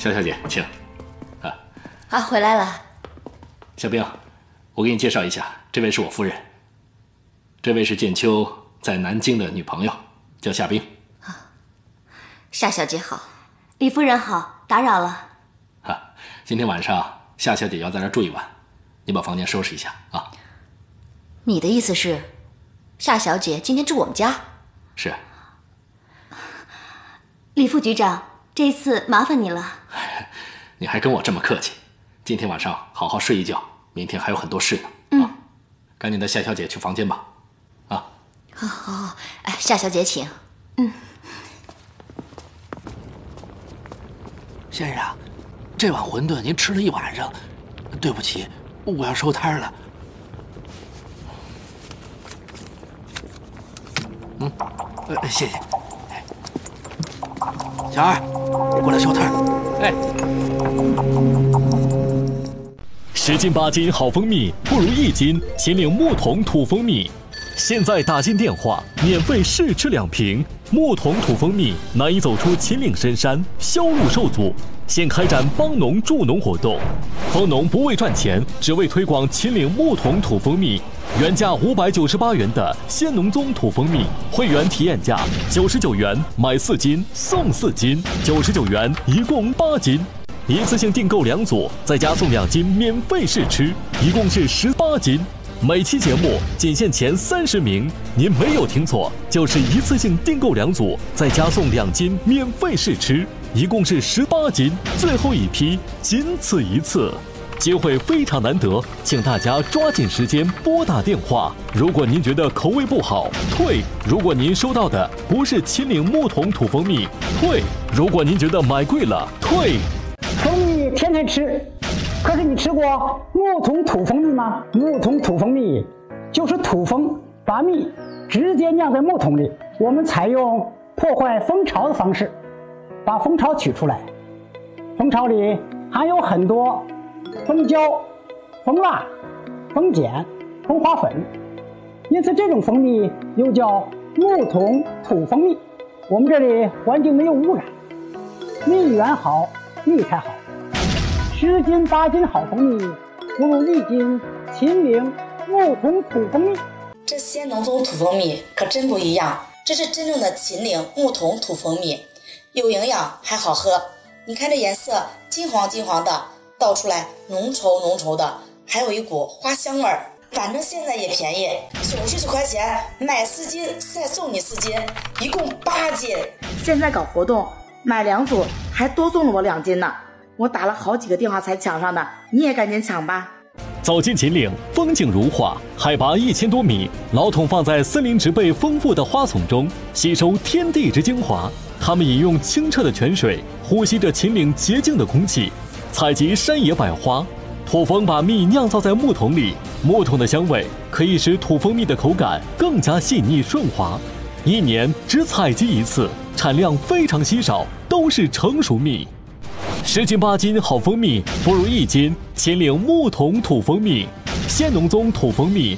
肖小姐，请。 啊，回来了。 小兵，我给你介绍一下，这位是我夫人，这位是建秋在南京的女朋友，叫夏冰。 夏小姐好，李夫人好，打扰了。 今天晚上夏小姐要在这儿住一晚，你把房间收拾一下啊。 你的意思是，夏小姐今天住我们家？ 是。 李副局长，这次麻烦你了。 你还跟我这么客气？今天晚上好好睡一觉，明天还有很多事呢。啊，赶紧带夏小姐去房间吧。啊， 好，哎，夏小姐请。 先生，这碗馄饨您吃了一晚上，对不起，我要收摊了。谢谢。小二，过来收摊。 10斤8斤好蜂蜜不如1斤秦岭木桶土蜂蜜。现在打进电话，免费试吃2瓶。木桶土蜂蜜难以走出秦岭深山，销路受阻。现开展帮农助农活动，蜂农不为赚钱，只为推广秦岭木桶土蜂蜜。原价598元的鲜农宗土蜂蜜，会员体验价99元，买4斤送4斤，99元一共8斤。一次性订购2组，再加送2斤免费试吃，一共是18斤。每期节目仅限前30名，您没有听错，就是一次性订购2组，再加送2斤免费试吃，一共是18斤，最后一批，仅此一次。机会非常难得，请大家抓紧时间拨打电话。如果您觉得口味不好，退；如果您收到的不是秦岭木桶土蜂蜜，退；如果您觉得买贵了，退。 蜂蜜天天吃，可是你吃过木桶土蜂蜜吗？木桶土蜂蜜就是土蜂把蜜直接酿在木桶里，我们采用破坏蜂巢的方式，把蜂巢取出来。蜂巢里含有很多蜂胶、蜂蜡、蜂碱、蜂花粉，因此这种蜂蜜又叫木桶土蜂蜜。我们这里环境没有污染，蜜源好，蜜才好。10斤8斤好蜂蜜，不如1斤秦岭木桶土蜂蜜。 这鲜农宗土蜂蜜可真不一样，这是真正的秦岭木桶土蜂蜜，有营养还好喝。你看这颜色金黄金黄的，倒出来浓稠浓稠的，还有一股花香味儿。反正现在也便宜，99块钱买4斤再送你4斤，一共8斤。 现在搞活动，买2组还多送了我2斤呢。我打了好几个电话才抢上的，你也赶紧抢吧。 走进秦岭，风景如画，海拔1000多米，老桶放在森林植被丰富的花丛中，吸收天地之精华。它们饮用清澈的泉水，呼吸着秦岭洁净的空气，采集山野百花。土蜂把蜜酿造在木桶里，木桶的香味可以使土蜂蜜的口感更加细腻顺滑。1年只采集1次，产量非常稀少，都是成熟蜜。10斤8斤好蜂蜜不如1斤秦岭木桶土蜂蜜，鲜农宗土蜂蜜